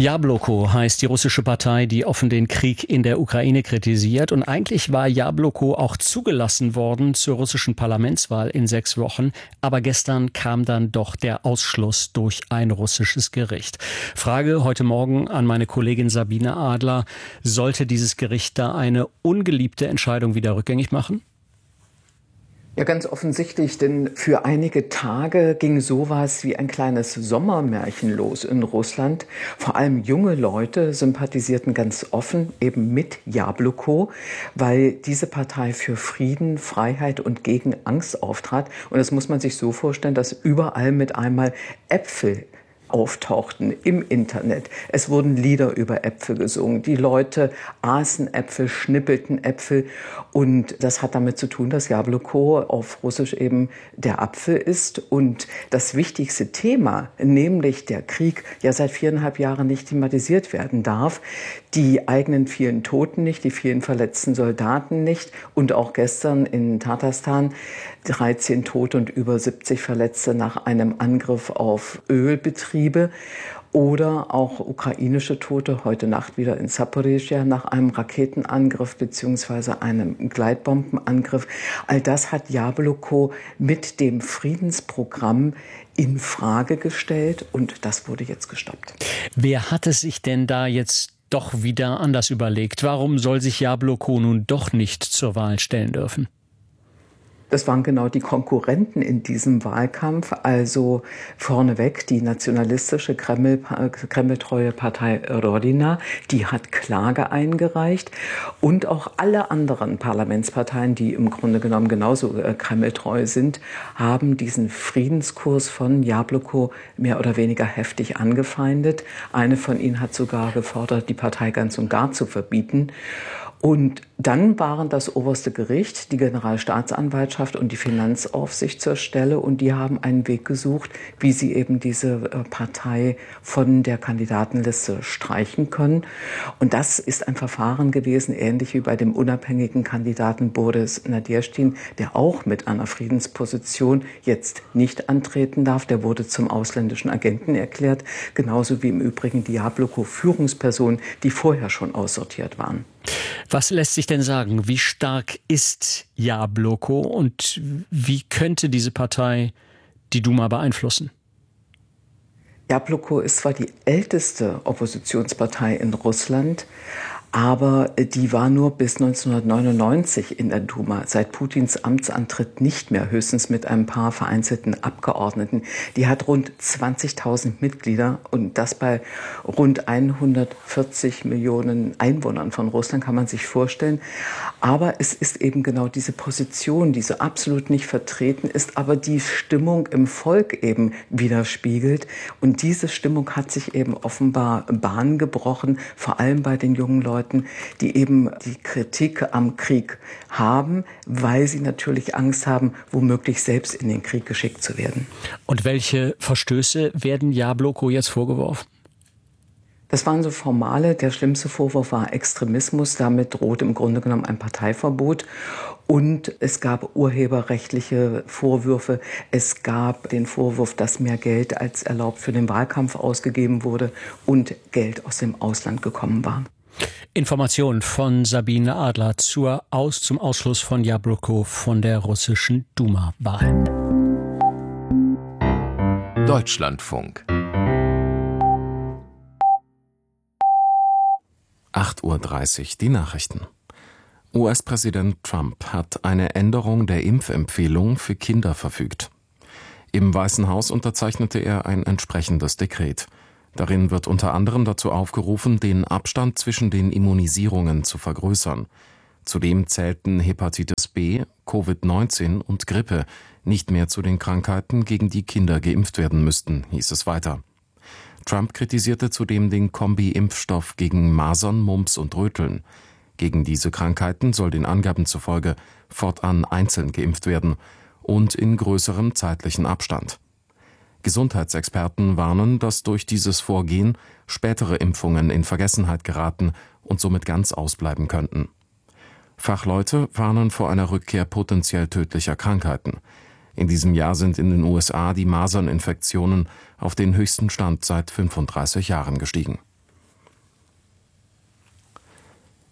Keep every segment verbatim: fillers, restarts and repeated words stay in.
Jabloko heißt die russische Partei, die offen den Krieg in der Ukraine kritisiert. Und eigentlich war Jabloko auch zugelassen worden zur russischen Parlamentswahl in sechs Wochen. Aber gestern kam dann doch der Ausschluss durch ein russisches Gericht. Frage heute Morgen an meine Kollegin Sabine Adler. Sollte dieses Gericht da eine ungeliebte Entscheidung wieder rückgängig machen? Ja, ganz offensichtlich, denn für einige Tage ging sowas wie ein kleines Sommermärchen los in Russland. Vor allem junge Leute sympathisierten ganz offen eben mit Jabloko, weil diese Partei für Frieden, Freiheit und gegen Angst auftrat. Und das muss man sich so vorstellen, dass überall mit einmal Äpfel auftauchten im Internet. Es wurden Lieder über Äpfel gesungen. Die Leute aßen Äpfel, schnippelten Äpfel. Und das hat damit zu tun, dass Jabloko auf Russisch eben der Apfel ist. Und das wichtigste Thema, nämlich der Krieg, ja seit viereinhalb Jahren nicht thematisiert werden darf. Die eigenen vielen Toten nicht, die vielen verletzten Soldaten nicht. Und auch gestern in Tatarstan dreizehn Tote und über siebzig Verletzte nach einem Angriff auf Ölbetriebe. Oder auch ukrainische Tote, heute Nacht wieder in Zaporizhzhia nach einem Raketenangriff bzw. einem Gleitbombenangriff. All das hat Jabloko mit dem Friedensprogramm in Frage gestellt und das wurde jetzt gestoppt. Wer hat es sich denn da jetzt doch wieder anders überlegt? Warum soll sich Jabloko nun doch nicht zur Wahl stellen dürfen? Das waren genau die Konkurrenten in diesem Wahlkampf, also vorneweg die nationalistische Kreml, kremltreue Partei Rodina, die hat Klage eingereicht und auch alle anderen Parlamentsparteien, die im Grunde genommen genauso kremltreu sind, haben diesen Friedenskurs von Jabloko mehr oder weniger heftig angefeindet. Eine von ihnen hat sogar gefordert, die Partei ganz und gar zu verbieten. Und dann waren das oberste Gericht, die Generalstaatsanwaltschaft und die Finanzaufsicht zur Stelle und die haben einen Weg gesucht, wie sie eben diese Partei von der Kandidatenliste streichen können. Und das ist ein Verfahren gewesen, ähnlich wie bei dem unabhängigen Kandidaten Boris Nadezhdin, der auch mit einer Friedensposition jetzt nicht antreten darf. Der wurde zum ausländischen Agenten erklärt, genauso wie im Übrigen die Jabloko-Führungspersonen, die vorher schon aussortiert waren. Was lässt sich denn sagen? Wie stark ist Jabloko und wie könnte diese Partei die Duma beeinflussen? Jabloko ist zwar die älteste Oppositionspartei in Russland, aber die war nur bis neunzehnhundertneunundneunzig in der Duma, seit Putins Amtsantritt nicht mehr, höchstens mit ein paar vereinzelten Abgeordneten. Die hat rund zwanzigtausend Mitglieder und das bei rund hundertvierzig Millionen Einwohnern von Russland, kann man sich vorstellen. Aber es ist eben genau diese Position, die so absolut nicht vertreten ist, aber die Stimmung im Volk eben widerspiegelt. Und diese Stimmung hat sich eben offenbar Bahn gebrochen, vor allem bei den jungen Leuten, die eben die Kritik am Krieg haben, weil sie natürlich Angst haben, womöglich selbst in den Krieg geschickt zu werden. Und welche Verstöße werden Jabloko jetzt vorgeworfen? Das waren so formale. Der schlimmste Vorwurf war Extremismus. Damit droht im Grunde genommen ein Parteiverbot. Und es gab urheberrechtliche Vorwürfe. Es gab den Vorwurf, dass mehr Geld als erlaubt für den Wahlkampf ausgegeben wurde und Geld aus dem Ausland gekommen war. Information von Sabine Adler zur Aus, zum Ausschluss von Jabloko von der russischen Duma-Wahl. Deutschlandfunk. acht Uhr dreißig, die Nachrichten. U S-Präsident Trump hat eine Änderung der Impfempfehlung für Kinder verfügt. Im Weißen Haus unterzeichnete er ein entsprechendes Dekret. Darin wird unter anderem dazu aufgerufen, den Abstand zwischen den Immunisierungen zu vergrößern. Zudem zählten Hepatitis B, Covid neunzehn und Grippe nicht mehr zu den Krankheiten, gegen die Kinder geimpft werden müssten, hieß es weiter. Trump kritisierte zudem den Kombi-Impfstoff gegen Masern, Mumps und Röteln. Gegen diese Krankheiten soll den Angaben zufolge fortan einzeln geimpft werden und in größerem zeitlichen Abstand. Gesundheitsexperten warnen, dass durch dieses Vorgehen spätere Impfungen in Vergessenheit geraten und somit ganz ausbleiben könnten. Fachleute warnen vor einer Rückkehr potenziell tödlicher Krankheiten. In diesem Jahr sind in den U S A die Maserninfektionen auf den höchsten Stand seit fünfunddreißig Jahren gestiegen.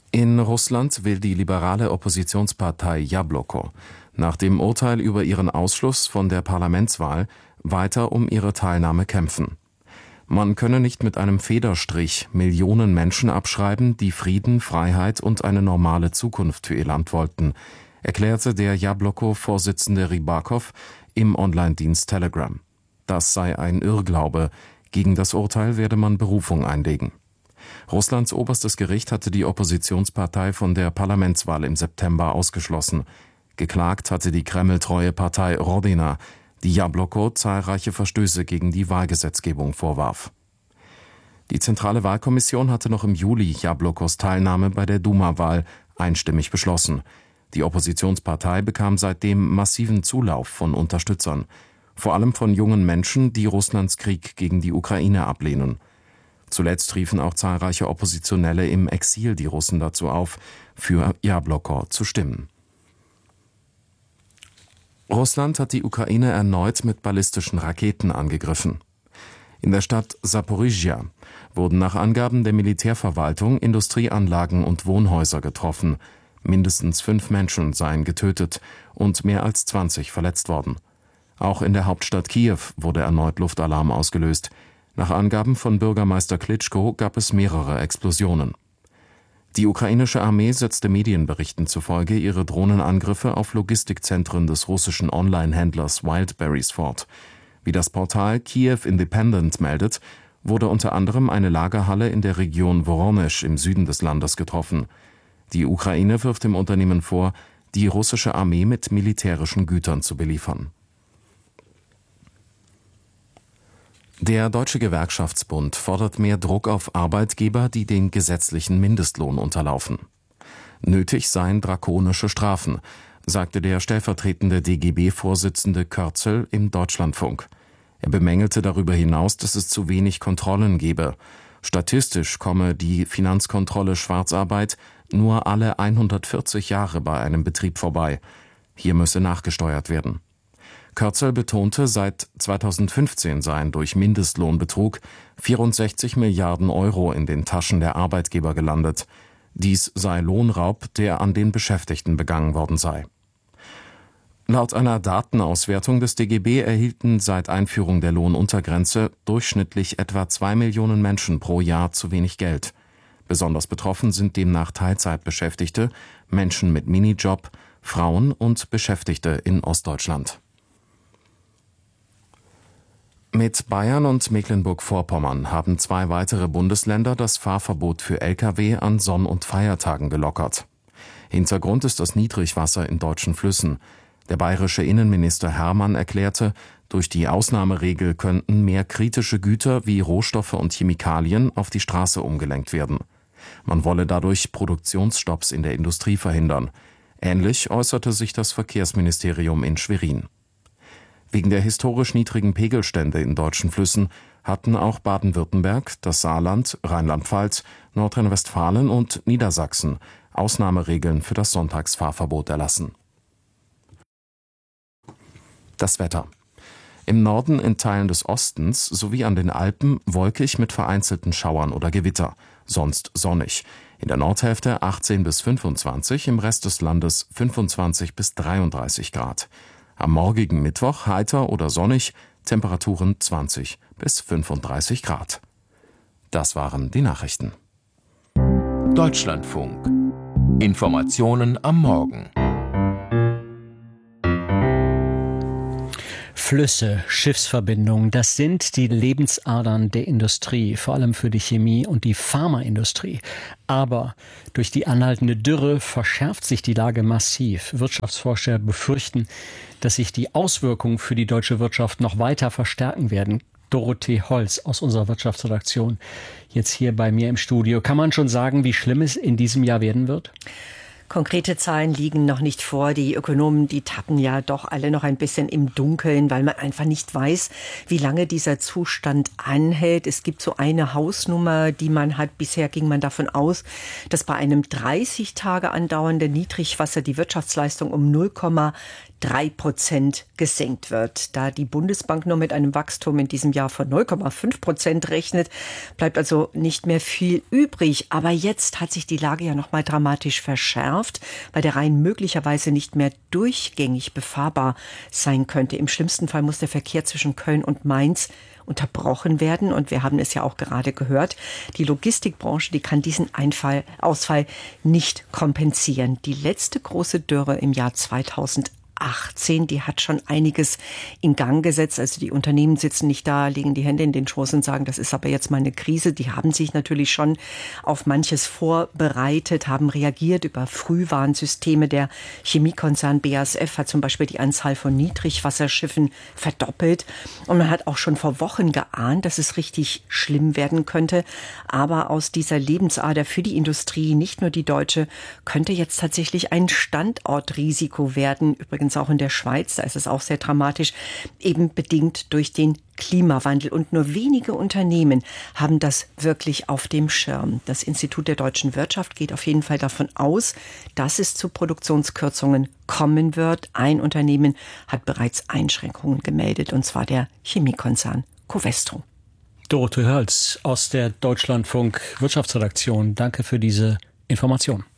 In Russland will die liberale Oppositionspartei Jabloko nach dem Urteil über ihren Ausschluss von der Parlamentswahl weiter um ihre Teilnahme kämpfen. Man könne nicht mit einem Federstrich Millionen Menschen abschreiben, die Frieden, Freiheit und eine normale Zukunft für ihr Land wollten, erklärte der Jabloko-Vorsitzende Rybakov im Online-Dienst Telegram. Das sei ein Irrglaube. Gegen das Urteil werde man Berufung einlegen. Russlands oberstes Gericht hatte die Oppositionspartei von der Parlamentswahl im September ausgeschlossen. Geklagt hatte die kremltreue Partei Rodina, die Jabloko zahlreiche Verstöße gegen die Wahlgesetzgebung vorwarf. Die Zentrale Wahlkommission hatte noch im Juli Jablokos Teilnahme bei der Duma-Wahl einstimmig beschlossen. Die Oppositionspartei bekam seitdem massiven Zulauf von Unterstützern, vor allem von jungen Menschen, die Russlands Krieg gegen die Ukraine ablehnen. Zuletzt riefen auch zahlreiche Oppositionelle im Exil die Russen dazu auf, für Jabloko zu stimmen. Russland hat die Ukraine erneut mit ballistischen Raketen angegriffen. In der Stadt Saporizhia wurden nach Angaben der Militärverwaltung Industrieanlagen und Wohnhäuser getroffen. Mindestens fünf Menschen seien getötet und mehr als zwanzig verletzt worden. Auch in der Hauptstadt Kiew wurde erneut Luftalarm ausgelöst. Nach Angaben von Bürgermeister Klitschko gab es mehrere Explosionen. Die ukrainische Armee setzte Medienberichten zufolge ihre Drohnenangriffe auf Logistikzentren des russischen Online-Händlers Wildberries fort. Wie das Portal Kiew Independent meldet, wurde unter anderem eine Lagerhalle in der Region Woronesch im Süden des Landes getroffen. Die Ukraine wirft dem Unternehmen vor, die russische Armee mit militärischen Gütern zu beliefern. Der Deutsche Gewerkschaftsbund fordert mehr Druck auf Arbeitgeber, die den gesetzlichen Mindestlohn unterlaufen. Nötig seien drakonische Strafen, sagte der stellvertretende D G B-Vorsitzende Körzel im Deutschlandfunk. Er bemängelte darüber hinaus, dass es zu wenig Kontrollen gebe. Statistisch komme die Finanzkontrolle Schwarzarbeit nur alle hundertvierzig Jahre bei einem Betrieb vorbei. Hier müsse nachgesteuert werden. Körzel betonte, seit zweitausendfünfzehn seien durch Mindestlohnbetrug vierundsechzig Milliarden Euro in den Taschen der Arbeitgeber gelandet. Dies sei Lohnraub, der an den Beschäftigten begangen worden sei. Laut einer Datenauswertung des D G B erhielten seit Einführung der Lohnuntergrenze durchschnittlich etwa zwei Millionen Menschen pro Jahr zu wenig Geld. Besonders betroffen sind demnach Teilzeitbeschäftigte, Menschen mit Minijob, Frauen und Beschäftigte in Ostdeutschland. Mit Bayern und Mecklenburg-Vorpommern haben zwei weitere Bundesländer das Fahrverbot für L K W an Sonn- und Feiertagen gelockert. Hintergrund ist das Niedrigwasser in deutschen Flüssen. Der bayerische Innenminister Hermann erklärte, durch die Ausnahmeregel könnten mehr kritische Güter wie Rohstoffe und Chemikalien auf die Straße umgelenkt werden. Man wolle dadurch Produktionsstopps in der Industrie verhindern. Ähnlich äußerte sich das Verkehrsministerium in Schwerin. Wegen der historisch niedrigen Pegelstände in deutschen Flüssen hatten auch Baden-Württemberg, das Saarland, Rheinland-Pfalz, Nordrhein-Westfalen und Niedersachsen Ausnahmeregeln für das Sonntagsfahrverbot erlassen. Das Wetter. Im Norden in Teilen des Ostens sowie an den Alpen wolkig mit vereinzelten Schauern oder Gewitter, sonst sonnig. In der Nordhälfte achtzehn bis fünfundzwanzig, im Rest des Landes fünfundzwanzig bis dreiunddreißig Grad. Am morgigen Mittwoch heiter oder sonnig, Temperaturen zwanzig bis fünfunddreißig Grad. Das waren die Nachrichten. Deutschlandfunk. Informationen am Morgen. Flüsse, Schiffsverbindungen, das sind die Lebensadern der Industrie, vor allem für die Chemie- und die Pharmaindustrie. Aber durch die anhaltende Dürre verschärft sich die Lage massiv. Wirtschaftsforscher befürchten, dass sich die Auswirkungen für die deutsche Wirtschaft noch weiter verstärken werden. Dorothee Holz aus unserer Wirtschaftsredaktion, jetzt hier bei mir im Studio. Kann man schon sagen, wie schlimm es in diesem Jahr werden wird? Konkrete Zahlen liegen noch nicht vor. Die Ökonomen, die tappen ja doch alle noch ein bisschen im Dunkeln, weil man einfach nicht weiß, wie lange dieser Zustand anhält. Es gibt so eine Hausnummer, die man hat. Bisher ging man davon aus, dass bei einem dreißig Tage andauernden Niedrigwasser die Wirtschaftsleistung um null Komma drei Prozent gesenkt wird. Da die Bundesbank nur mit einem Wachstum in diesem Jahr von null Komma fünf Prozent rechnet, bleibt also nicht mehr viel übrig. Aber jetzt hat sich die Lage ja noch mal dramatisch verschärft, weil der Rhein möglicherweise nicht mehr durchgängig befahrbar sein könnte. Im schlimmsten Fall muss der Verkehr zwischen Köln und Mainz unterbrochen werden. Und wir haben es ja auch gerade gehört, die Logistikbranche, die kann diesen Einfall, Ausfall nicht kompensieren. Die letzte große Dürre im Jahr zweitausendachtzehn, die hat schon einiges in Gang gesetzt. Also die Unternehmen sitzen nicht da, legen die Hände in den Schoß und sagen, das ist aber jetzt mal eine Krise. Die haben sich natürlich schon auf manches vorbereitet, haben reagiert über Frühwarnsysteme. Der Chemiekonzern B A S F hat zum Beispiel die Anzahl von Niedrigwasserschiffen verdoppelt. Und man hat auch schon vor Wochen geahnt, dass es richtig schlimm werden könnte. Aber aus dieser Lebensader für die Industrie, nicht nur die deutsche, könnte jetzt tatsächlich ein Standortrisiko werden. Übrigens auch in der Schweiz, da ist es auch sehr dramatisch, eben bedingt durch den Klimawandel. Und nur wenige Unternehmen haben das wirklich auf dem Schirm. Das Institut der deutschen Wirtschaft geht auf jeden Fall davon aus, dass es zu Produktionskürzungen kommen wird. Ein Unternehmen hat bereits Einschränkungen gemeldet, und zwar der Chemiekonzern Covestro. Dorothee Hölz aus der Deutschlandfunk Wirtschaftsredaktion. Danke für diese Information.